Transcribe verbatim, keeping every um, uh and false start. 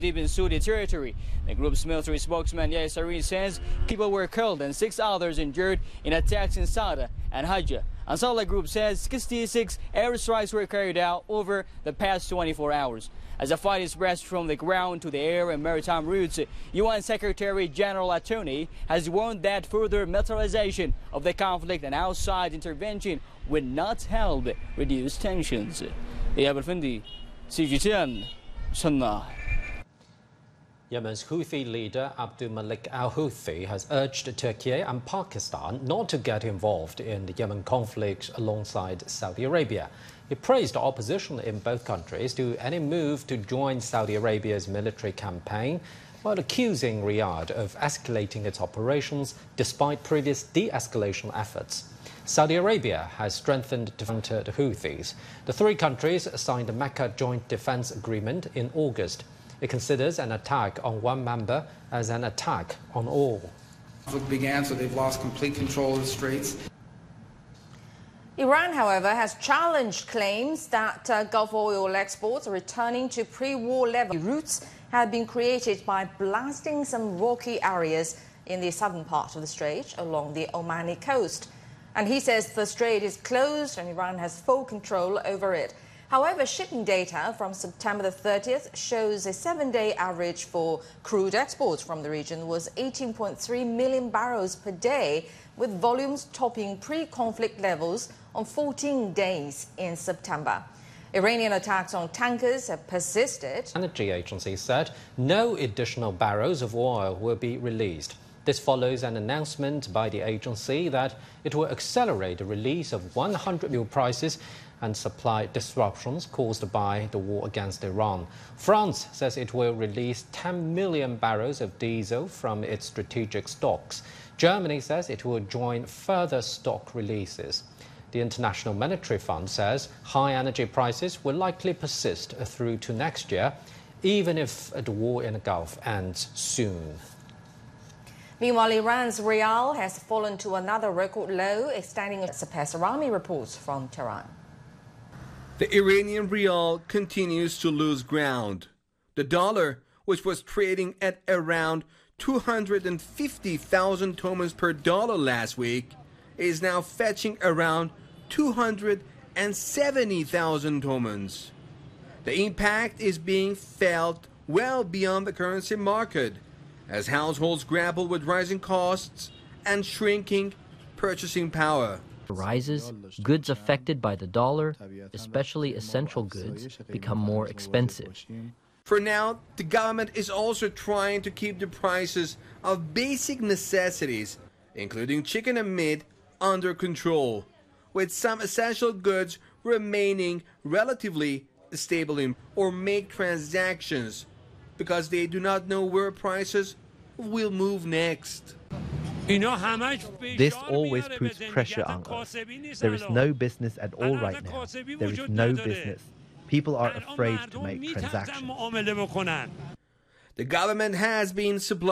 deep in Saudi territory. The group's military spokesman Yahya Saree says people were killed and six others injured in attacks in Sada and Hajjah. Ansarullah Group says sixty-six airstrikes were carried out over the past twenty-four hours. As the fight is pressed from the ground to the air and maritime routes, U N Secretary General Atoni has warned that further militarization of the conflict and outside intervention will not help reduce tensions. Iyad Al-Findi, C G T N, Sana'a. Yemen's Houthi leader Abdul Malik al-Houthi has urged Turkey and Pakistan not to get involved in the Yemen conflict alongside Saudi Arabia. He praised opposition in both countries to any move to join Saudi Arabia's military campaign, while accusing Riyadh of escalating its operations despite previous de-escalation efforts. Saudi Arabia has strengthened to counter the Houthis. The three countries signed the Mecca Joint Defense Agreement in August. It considers an attack on one member as an attack on all. Conflict began, so they've lost complete control of the Straits. Iran, however, has challenged claims that uh, Gulf oil exports are returning to pre-war level. Routes have been created by blasting some rocky areas in the southern part of the strait along the Omani coast. And he says the strait is closed and Iran has full control over it. However, shipping data from September the thirtieth shows a seven-day average for crude exports from the region was eighteen point three million barrels per day, with volumes topping pre-conflict levels on fourteen days in September. Iranian attacks on tankers have persisted. The Energy Agency said no additional barrels of oil will be released. This follows an announcement by the agency that it will accelerate the release of one hundred oil prices and supply disruptions caused by the war against Iran. France says it will release ten million barrels of diesel from its strategic stocks. Germany says it will join further stock releases. The International Monetary Fund says high energy prices will likely persist through to next year, even if the war in the Gulf ends soon. Meanwhile, Iran's rial has fallen to another record low, extending its Sarami reports from Tehran. The Iranian rial continues to lose ground. The dollar, which was trading at around two hundred fifty thousand tomans per dollar last week, is now fetching around two hundred seventy thousand tomans. The impact is being felt well beyond the currency market, as households grapple with rising costs and shrinking purchasing power. Rises, goods affected by the dollar, especially essential goods, become more expensive. For now, the government is also trying to keep the prices of basic necessities, including chicken and meat, under control, with some essential goods remaining relatively stable in or make transactions because they do not know where prices will move next. This always puts pressure on us. There is no business at all right now. There is no business. People are afraid to make transactions. The government has been supplying